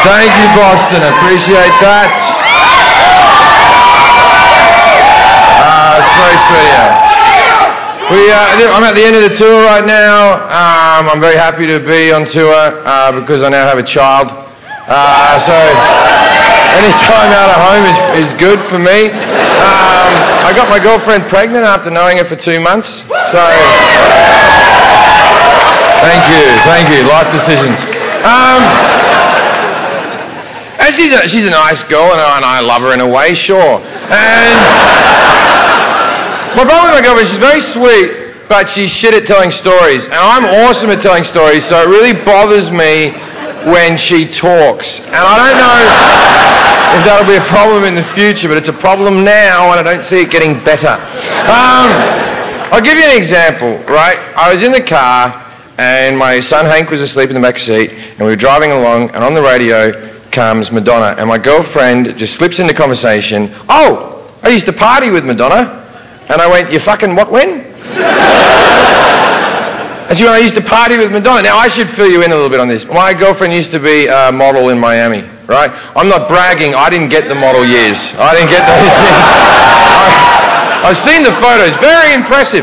Thank you, Boston. I appreciate that. It's very sweet. I'm at the end of the tour right now. I'm very happy to be on tour because I now have a child. So any time out of home is good for me. I got my girlfriend pregnant after knowing her for 2 months. So thank you. Life decisions. And she's a nice girl, and I love her in a way, sure. And my problem with my girlfriend, she's very sweet, but she's shit at telling stories. And I'm awesome at telling stories, so it really bothers me when she talks. And I don't know if that'll be a problem in the future, but it's a problem now, and I don't see it getting better. I'll give you an example, right? I was in the car, and my son Hank was asleep in the back seat, and we were driving along, and on the radio comes Madonna, and my girlfriend just slips into conversation. Oh, I used to party with Madonna. And I went, you fucking what, when? And she went, I used to party with Madonna. Now, I should fill you in a little bit on this. My girlfriend used to be a model in Miami, right? I'm not bragging. I didn't get the model years. I didn't get those things. I've seen the photos. Very impressive.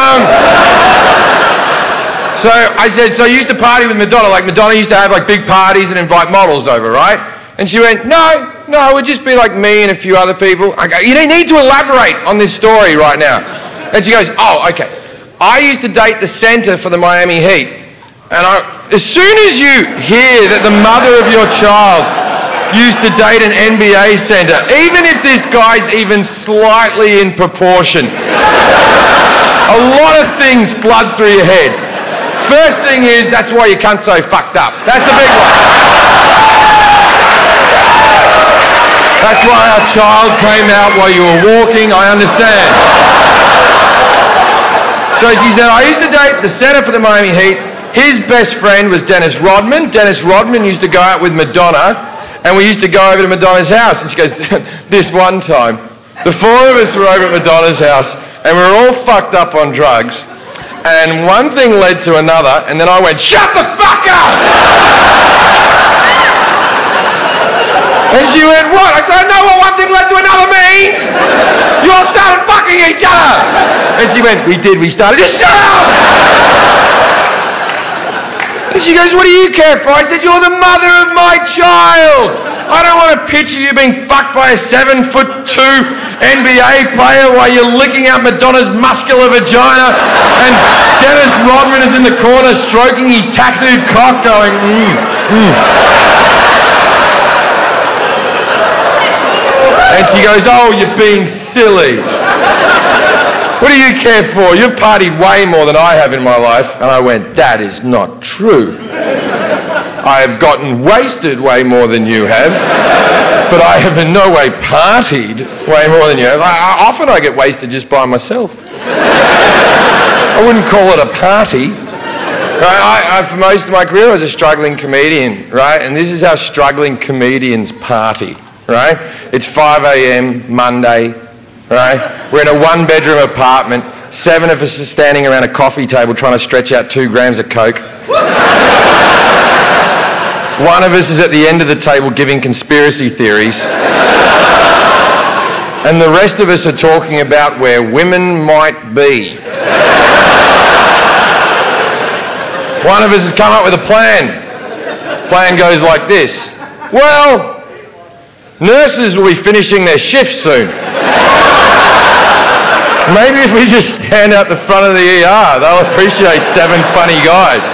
So I said, so you used to party with Madonna? Like Madonna used to have like big parties and invite models over, right? And she went, no, it would just be like me and a few other people. I go, you don't need to elaborate on this story right now. And she goes, oh, okay. I used to date the center for the Miami Heat. And as soon as you hear that the mother of your child used to date an NBA center, even if this guy's even slightly in proportion, a lot of things flood through your head. First thing is, that's why your cunt's so fucked up. That's a big one. That's why our child came out while you were walking, I understand. So she said, I used to date the center for the Miami Heat. His best friend was Dennis Rodman. Dennis Rodman used to go out with Madonna, and we used to go over to Madonna's house. And she goes, this one time, the four of us were over at Madonna's house, and we were all fucked up on drugs. And one thing led to another, and then I went, shut the fuck up! And she went, what? I said, I know what one thing led to another means. You all started fucking each other. And she went, we did, we started. Just shut up! And she goes, what do you care for? I said, you're the mother of my child. I don't want to picture you being fucked by a 7'2" NBA player while you're licking out Madonna's muscular vagina and Dennis Rodman is in the corner stroking his tattooed cock going, And she goes, oh, you're being silly. What do you care for? You've partied way more than I have in my life. And I went, that is not true. I have gotten wasted way more than you have, but I have in no way partied way more than you have. Often I get wasted just by myself. I wouldn't call it a party. Right? For most of my career, I was a struggling comedian, right? And this is how struggling comedians party. Right? It's 5 a.m. Monday, right? We're in a one-bedroom apartment. 7 of us are standing around a coffee table trying to stretch out 2 grams of coke. One of us is at the end of the table giving conspiracy theories. And the rest of us are talking about where women might be. One of us has come up with a plan. Plan goes like this. Well, nurses will be finishing their shift soon. Maybe if we just stand out the front of the ER, they'll appreciate 7 funny guys.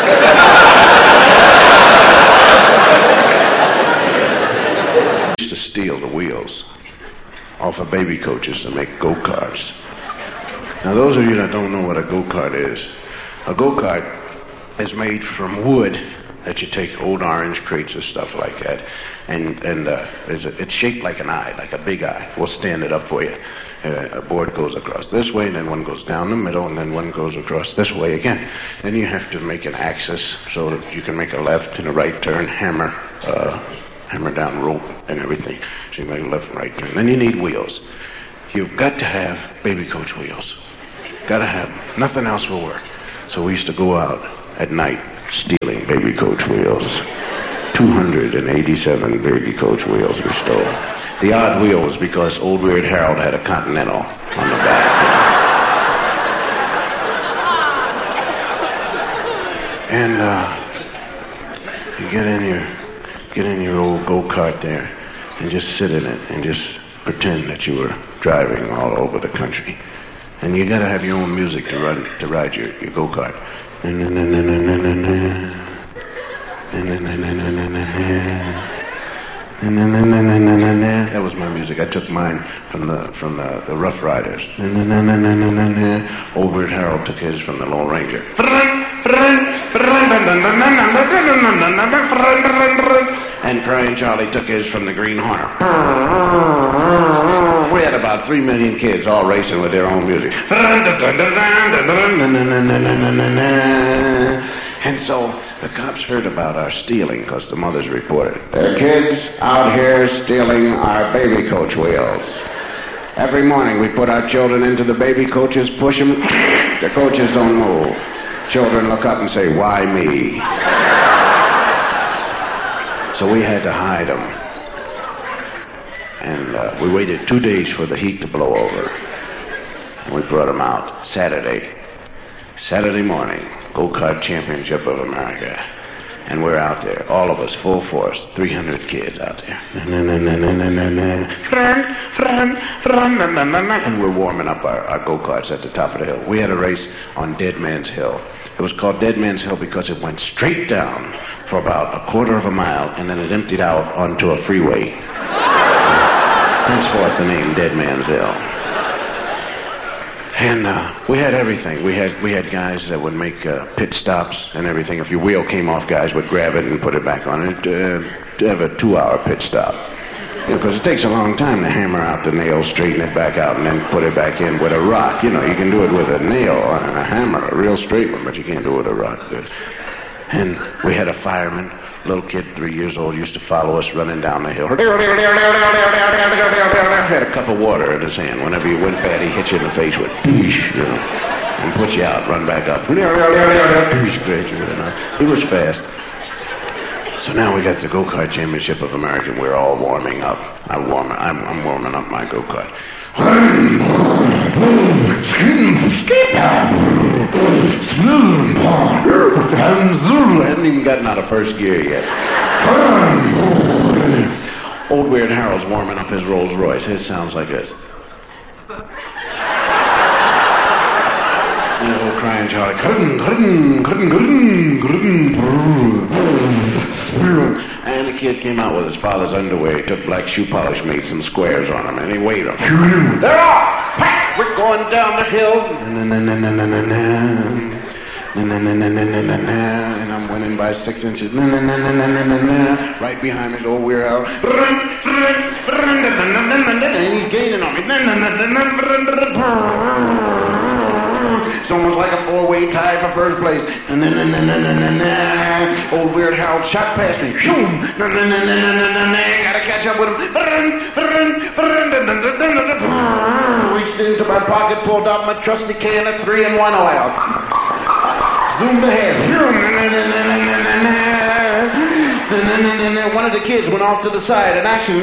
Used to steal the wheels off of baby coaches to make go-karts. Now those of you that don't know what a go-kart is, a go-kart is made from wood that you take old orange crates or stuff like that, and it's shaped like an eye, like a big eye. We'll stand it up for you. A board goes across this way, and then one goes down the middle, and then one goes across this way again. Then you have to make an axis so that you can make a left and a right turn, hammer down rope and everything. So you make a left and right turn. Then you need wheels. You've got to have baby coach wheels. Got to have, nothing else will work. So we used to go out at night stealing baby coach wheels. 287 Baby Coach wheels we stole. The odd wheel was because Old Weird Harold had a Continental on the back. And you get in your old go-kart there and just sit in it and just pretend that you were driving all over the country. And you gotta have your own music to ride your go-kart. That was my music. I took mine from the Rough Riders. Old Weird Harold took his from the Lone Ranger. And Crying Charlie took his from the Green Hornet. We had about 3 million kids all racing with their own music. And so the cops heard about our stealing because the mothers reported. There are kids out here stealing our Baby Coach wheels. Every morning we put our children into the baby coaches, push them. The coaches don't move. Children look up and say, "Why me?" So we had to hide them. And we waited 2 days for the heat to blow over. And we brought them out Saturday morning, Go-Kart Championship of America. And we're out there, all of us, full force, 300 kids out there. And we're warming up our go-karts at the top of the hill. We had a race on Dead Man's Hill. It was called Dead Man's Hill because it went straight down for about a quarter of a mile, and then it emptied out onto a freeway. Henceforth the name Dead Man's Hill. And we had everything. We had guys that would make pit stops and everything. If your wheel came off, guys would grab it and put it back on it to have a 2-hour pit stop. Because it takes a long time to hammer out the nail, straighten it back out, and then put it back in with a rock. You know, you can do it with a nail and a hammer, a real straight one, but you can't do it with a rock. And we had a fireman, little kid, 3 years old, used to follow us running down the hill. Had a cup of water in his hand. Whenever you went bad, he hit you in the face with, you know, and put you out, run back up. He was fast. So now we got the Go-Kart Championship of America, and we're all warming up. I'm warming up my go-kart. I hadn't even gotten out of first gear yet. Old Weird Harold's warming up his Rolls Royce. His sounds like this. And the old Crying Charlie. And the kid came out with his father's underwear. He took black shoe polish, made some squares on them, and he weighed them. They're off! We're going down the hill. And I'm winning by 6 inches. Right behind me is Old Weird Harold. And he's gaining on me. It's almost like a 4-way tie for first place. Old Weird Harold shot past me. Gotta catch up with him. Reached into my pocket, pulled out my trusty can of 3-in-1 oil. Zoomed ahead. One of the kids went off to the side in action.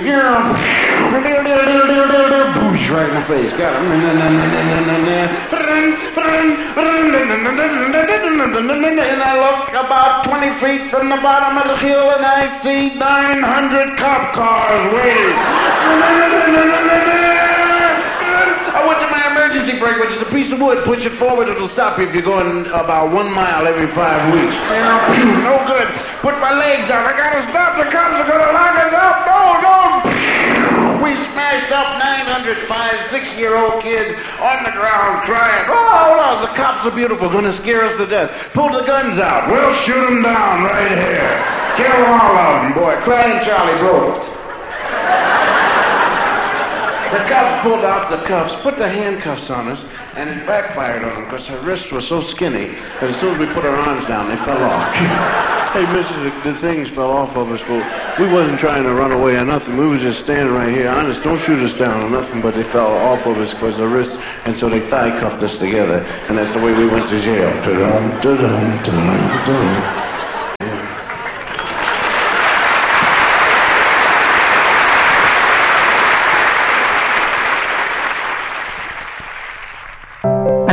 Boosh, right in the face. Got him. And I look about 20 feet from the bottom of the hill and I see 900 cop cars waiting. I went to my emergency brake, which is a piece of wood. Push it forward, it'll stop you if you're going about 1 mile every 5 weeks. No good. Put my legs down. I gotta stop. The cops are gonna lock us up. No. We smashed up 900 5-, 6-year-old kids on the ground crying. Oh, the cops are beautiful. Gonna scare us to death. Pull the guns out. We'll shoot them down right here. Kill all of them, boy. Crying Charlie broke. The cops pulled out the cuffs, put the handcuffs on us, and it backfired on them because her wrists were so skinny that as soon as we put our arms down, they fell off. Hey, missus, the things fell off of us, but we wasn't trying to run away or nothing. We was just standing right here. Honest, don't shoot us down or nothing, but they fell off of us because the wrists, and so they thigh cuffed us together, and that's the way we went to jail.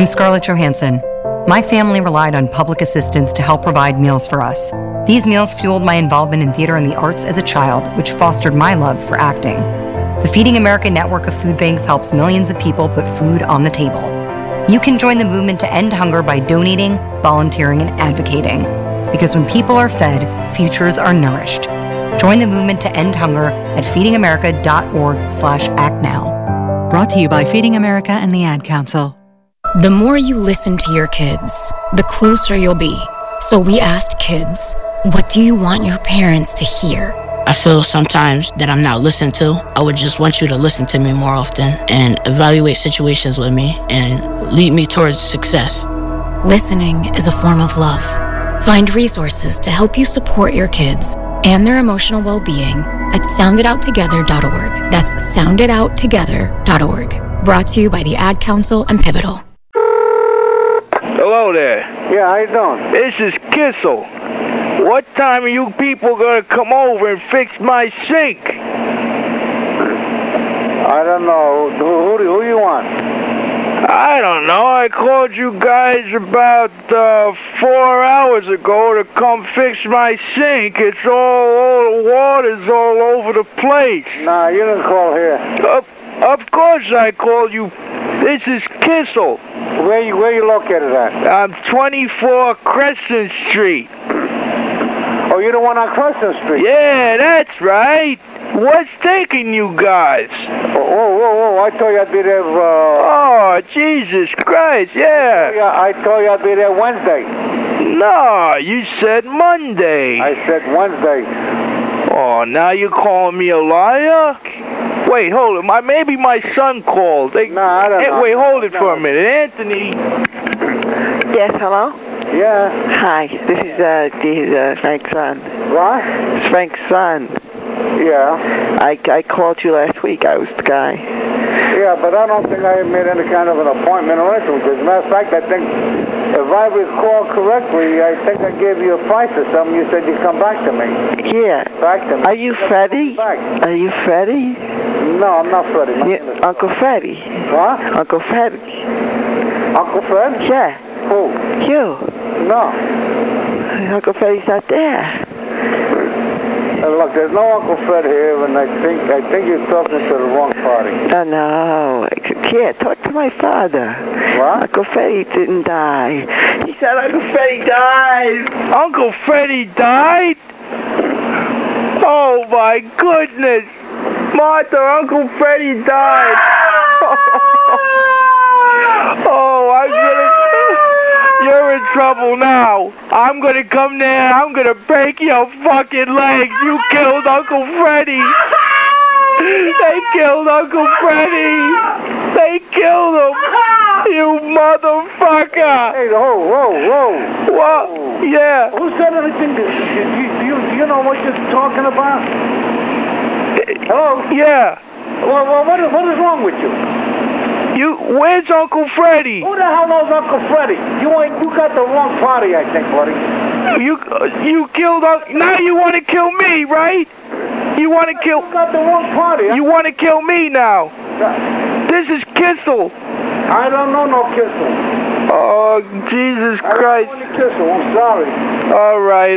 I'm Scarlett Johansson. My family relied on public assistance to help provide meals for us. These meals fueled my involvement in theater and the arts as a child, which fostered my love for acting. The Feeding America network of food banks helps millions of people put food on the table. You can join the movement to end hunger by donating, volunteering, and advocating. Because when people are fed, futures are nourished. Join the movement to end hunger at feedingamerica.org/actnow. Brought to you by Feeding America and the Ad Council. The more you listen to your kids, the closer you'll be. So we asked kids, what do you want your parents to hear? I feel sometimes that I'm not listened to. I would just want you to listen to me more often and evaluate situations with me and lead me towards success. Listening is a form of love. Find resources to help you support your kids and their emotional well-being at sounditouttogether.org. That's sounditouttogether.org. Brought to you by the Ad Council and Pivotal. Hello there. Yeah, how you doing? This is Kissel. What time are you people gonna come over and fix my sink? I don't know. Who do you want? I don't know. I called you guys about 4 hours ago to come fix my sink. It's all the water's all over the place. Nah, you didn't call here. Of course I called you. This is Kissel. Where you located at? I'm 24 Crescent Street. Oh, you're the one on Crescent Street? Yeah, that's right. What's taking you guys? Whoa. I told you I'd be there. Oh, Jesus Christ, yeah. I told you I'd be there Wednesday. No, you said Monday. I said Wednesday. Oh, now you're calling me a liar? Wait, hold it. Maybe my son called. No, I don't know. Wait, hold it for a minute. Anthony. Yes, hello? Yeah. Hi, this is Frank's son. What? It's Frank's son. Yeah. I called you last week. I was the guy. Yeah, but I don't think I made any kind of an appointment or anything. As a matter of fact, I think, if I recall correctly, I think I gave you a price or something. You said you'd come back to me. Yeah. Back to me. Are you Freddie? Are you Freddie? No, I'm not Freddie. Uncle Freddie. What? Uncle Freddie. Uncle Fred? Yeah. Who? You. No. Uncle Freddie's not there. Look, there's no Uncle Fred here, and I think you're talking to the wrong party. Oh, no. Yeah, talk to my father. What? Uncle Freddie didn't die. He said Uncle Freddie died. Uncle Freddie died? Oh, my goodness. Martha, Uncle Freddie died. Oh, you're in trouble now. I'm gonna come there and I'm gonna break your fucking legs. You killed Uncle Freddie. They killed Uncle Freddie. They killed him. You motherfucker. Hey, whoa. What? Yeah. Who said anything? Do you know what you're talking about? Hello? Yeah. Well, what is wrong with you? Where's Uncle Freddie? Who the hell knows Uncle Freddie? You got the wrong party, I think, buddy. You killed Uncle... Now you want to kill me, right? You want to kill... You got the wrong party. You want to kill me now. This is Kissel. I don't know no Kissel. Oh, Jesus Christ. I don't know Kissel. I'm sorry. All right.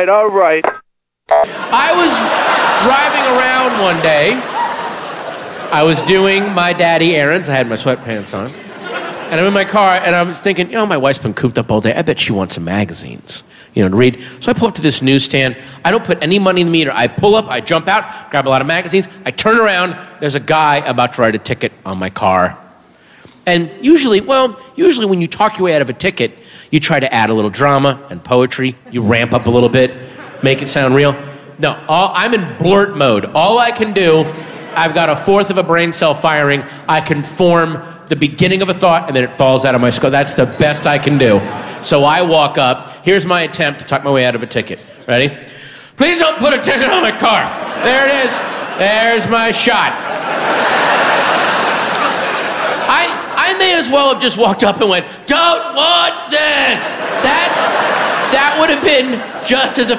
I was driving around one day. I was doing my daddy errands. I had my sweatpants on. And I'm in my car, and I was thinking, my wife's been cooped up all day. I bet she wants some magazines, to read. So I pull up to this newsstand. I don't put any money in the meter. I pull up, I jump out, grab a lot of magazines. I turn around. There's a guy about to write a ticket on my car. And usually when you talk your way out of a ticket, you try to add a little drama and poetry. You ramp up a little bit, make it sound real. No, I'm in blurt mode. All I can do, I've got a fourth of a brain cell firing. I can form the beginning of a thought, and then it falls out of my skull. That's the best I can do. So I walk up. Here's my attempt to talk my way out of a ticket. Ready? Please don't put a ticket on my car. There it is. There's my shot. I may as well have just walked up and went, "Don't want this." That would have been just as effective.